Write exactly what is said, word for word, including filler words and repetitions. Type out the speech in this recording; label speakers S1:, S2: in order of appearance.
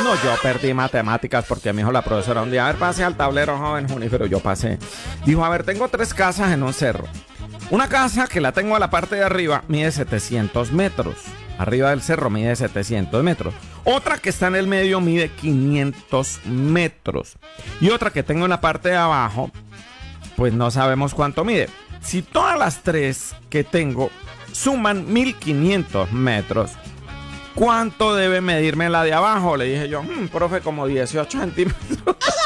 S1: No, yo perdí matemáticas porque me dijo la profesora un día, a ver, pase al tablero, joven Junífero. Yo pasé. Dijo, a ver, tengo tres casas en un cerro. Una casa que la tengo a la parte de arriba mide setecientos metros. Arriba del cerro mide setecientos metros. Otra que está en el medio mide quinientos metros. Y otra que tengo en la parte de abajo, pues no sabemos cuánto mide. Si todas las tres que tengo suman mil quinientos metros, ¿cuánto debe medirme la de abajo? Le dije yo, mmm, profe, como dieciocho centímetros.